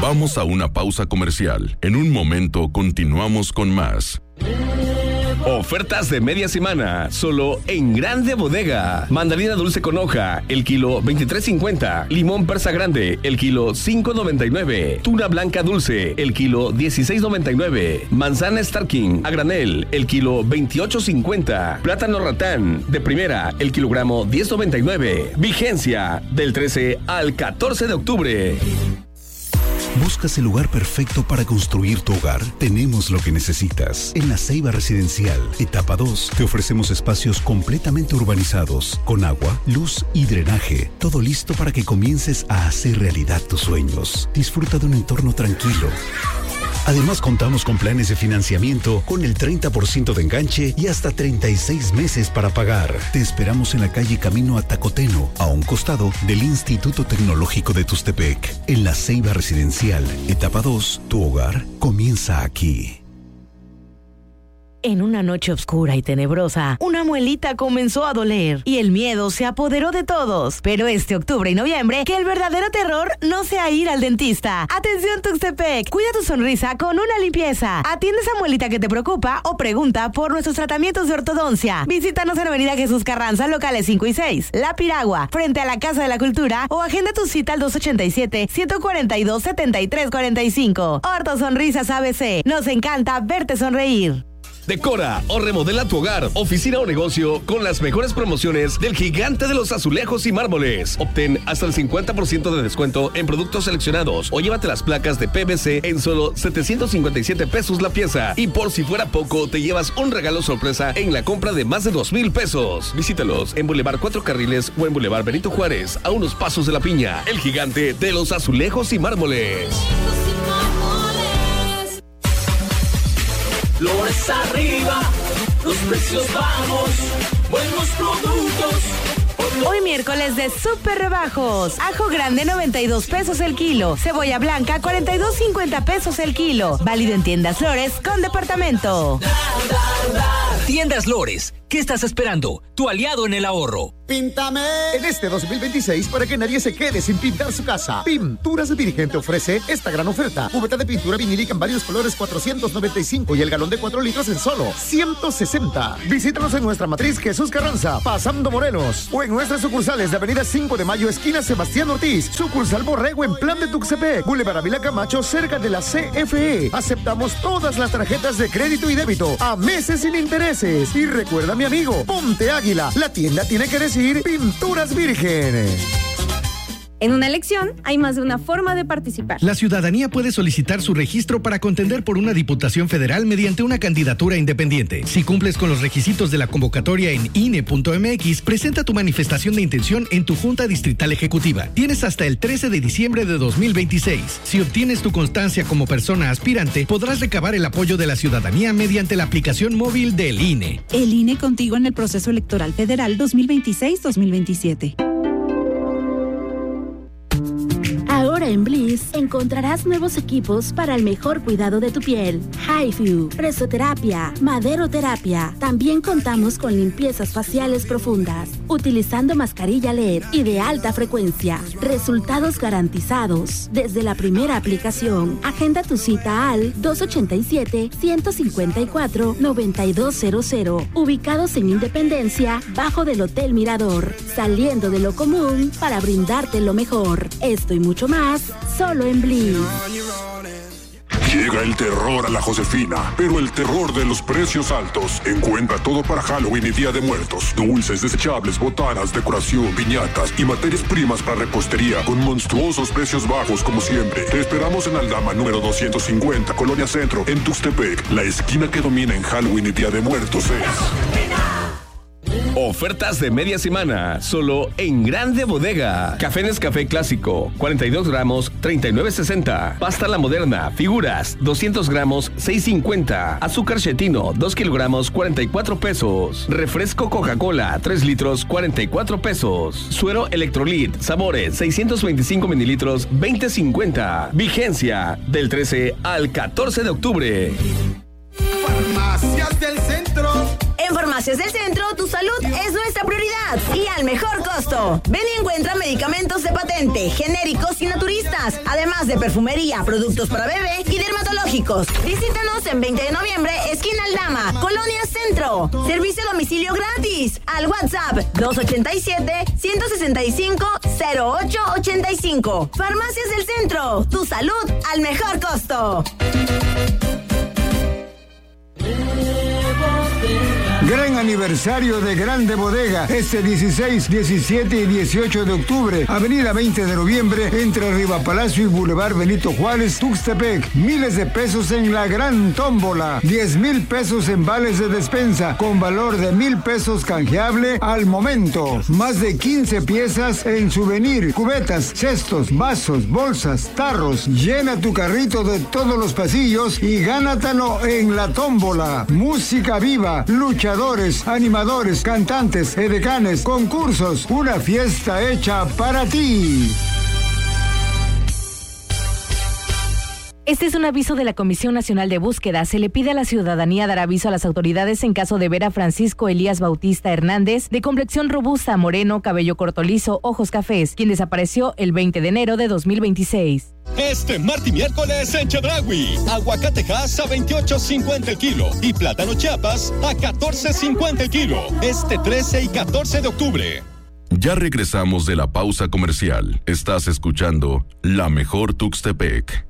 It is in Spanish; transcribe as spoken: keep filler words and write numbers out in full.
Vamos a una pausa comercial. En un momento continuamos con más. Ofertas de media semana, solo en Grande Bodega. Mandarina dulce con hoja, el kilo veintitrés cincuenta. Limón persa grande, el kilo cinco noventa y nueve. Tuna blanca dulce, el kilo dieciséis noventa y nueve. Manzana Starking a granel, el kilo veintiocho cincuenta. Plátano ratán de primera, el kilogramo diez noventa y nueve. Vigencia del trece al catorce de octubre. ¿Buscas el lugar perfecto para construir tu hogar? Tenemos lo que necesitas. En La Ceiba Residencial, etapa dos, te ofrecemos espacios completamente urbanizados, con agua, luz y drenaje. Todo listo para que comiences a hacer realidad tus sueños. Disfruta de un entorno tranquilo. Además, contamos con planes de financiamiento con el treinta por ciento de enganche y hasta treinta y seis meses para pagar. Te esperamos en la calle Camino a Tacoteno, a un costado del Instituto Tecnológico de Tustepec. En La Ceiba Residencial, etapa dos, tu hogar comienza aquí. En una noche oscura y tenebrosa, una muelita comenzó a doler y el miedo se apoderó de todos. Pero este octubre y noviembre, que el verdadero terror no sea ir al dentista. Atención Tuxtepec, cuida tu sonrisa con una limpieza. Atiende esa muelita que te preocupa o pregunta por nuestros tratamientos de ortodoncia. Visítanos en Avenida Jesús Carranza, locales cinco y seis, La Piragua, frente a la Casa de la Cultura, o agenda tu cita al dos ochenta y siete, ciento cuarenta y dos, setenta y tres cuarenta y cinco. Orto Sonrisas A B C, nos encanta verte sonreír. Decora o remodela tu hogar, oficina o negocio con las mejores promociones del gigante de los azulejos y mármoles. Obtén hasta el cincuenta por ciento de descuento en productos seleccionados o llévate las placas de P V C en solo setecientos cincuenta y siete pesos la pieza. Y por si fuera poco, te llevas un regalo sorpresa en la compra de más de dos mil pesos. Visítalos en Boulevard Cuatro Carriles o en Boulevard Benito Juárez, a unos pasos de La Piña. El gigante de los azulejos y mármoles. Flores arriba, los precios bajos, buenos productos. Hoy miércoles de súper rebajos. Ajo grande noventa y dos pesos el kilo. Cebolla blanca cuarenta y dos cincuenta pesos el kilo. Válido en Tiendas Flores con departamento. Tiendas Lores, ¿qué estás esperando? Tu aliado en el ahorro. ¡Píntame! En este dos mil veintiséis, para que nadie se quede sin pintar su casa, Pinturas Virgen te ofrece esta gran oferta. Cubeta de pintura vinílica en varios colores, cuatrocientos noventa y cinco, y el galón de cuatro litros en solo ciento sesenta. Visítanos en nuestra matriz Jesús Carranza, pasando Morelos, o en nuestras sucursales de Avenida cinco de Mayo, esquina Sebastián Ortiz, sucursal Borrego en Plan de Tuxtepec, Boulevard Ávila Camacho, cerca de la C F E. Aceptamos todas las tarjetas de crédito y débito, a meses sin intereses. Y recuerda, mi amigo, ponte águila, la tienda tiene que decir Pinturas Virgen. En una elección hay más de una forma de participar. La ciudadanía puede solicitar su registro para contender por una diputación federal mediante una candidatura independiente. Si cumples con los requisitos de la convocatoria en I N E punto M X, presenta tu manifestación de intención en tu Junta Distrital Ejecutiva. Tienes hasta el trece de diciembre de dos mil veintiséis. Si obtienes tu constancia como persona aspirante, podrás recabar el apoyo de la ciudadanía mediante la aplicación móvil del I N E. El I N E contigo en el proceso electoral federal dos mil veintiséis dos mil veintisiete. Ahora en Bliss encontrarás nuevos equipos para el mejor cuidado de tu piel. HiFu, presoterapia, maderoterapia. También contamos con limpiezas faciales profundas, utilizando mascarilla L E D y de alta frecuencia. Resultados garantizados desde la primera aplicación. Agenda tu cita al dos ochenta y siete, ciento cincuenta y cuatro, noventa y dos cero cero. Ubicados en Independencia, bajo del Hotel Mirador. Saliendo de lo común para brindarte lo mejor. Esto y mucho más, solo en Bliss. Llega el terror a la Josefina, pero el terror de los precios altos. Encuentra todo para Halloween y Día de Muertos. Dulces, desechables, botanas, decoración, piñatas y materias primas para repostería con monstruosos precios bajos como siempre. Te esperamos en Aldama número doscientos cincuenta, Colonia Centro, en Tuxtepec. La esquina que domina en Halloween y Día de Muertos es... Ofertas de media semana, solo en Grande Bodega. Café Nescafé clásico, cuarenta y dos gramos, treinta y nueve sesenta. Pasta La Moderna, figuras, doscientos gramos, seis cincuenta. Azúcar Chetino, dos kilogramos, cuarenta y cuatro pesos. Refresco Coca-Cola, tres litros, cuarenta y cuatro pesos. Suero Electrolit, sabores, seiscientos veinticinco mililitros, veinte cincuenta. Vigencia del trece al catorce de octubre. Farmacias del Centro. En Farmacias del Centro, tu salud es nuestra prioridad y al mejor costo. Ven y encuentra medicamentos de patente, genéricos y naturistas, además de perfumería, productos para bebé y dermatológicos. Visítanos en veinte de noviembre, esquina Aldama, Colonia Centro. Servicio a domicilio gratis al WhatsApp dos ochenta y siete, ciento sesenta y cinco, cero ocho ochenta y cinco. Farmacias del Centro, tu salud al mejor costo. Gran aniversario de Grande Bodega, este dieciséis, diecisiete y dieciocho de octubre, avenida veinte de noviembre, entre Riva Palacio y Boulevard Benito Juárez, Tuxtepec. Miles de pesos en la gran tómbola, diez mil pesos en vales de despensa, con valor de mil pesos canjeable al momento. Más de quince piezas en souvenir, cubetas, cestos, vasos, bolsas, tarros. Llena tu carrito de todos los pasillos y gánatelo en la tómbola. Música viva, luchadores, animadores, cantantes, edecanes, concursos, una fiesta hecha para ti. Este es un aviso de la Comisión Nacional de Búsqueda. Se le pide a la ciudadanía dar aviso a las autoridades en caso de ver a Francisco Elías Bautista Hernández, de complexión robusta, moreno, cabello corto liso, ojos cafés, quien desapareció el veinte de enero de dos mil veintiséis. Este martes y miércoles en Chedraui, aguacatejas a veintiocho cincuenta el kilo y plátano Chiapas a catorce cincuenta el kilo. Este trece y catorce de octubre. Ya regresamos de la pausa comercial. Estás escuchando La Mejor Tuxtepec.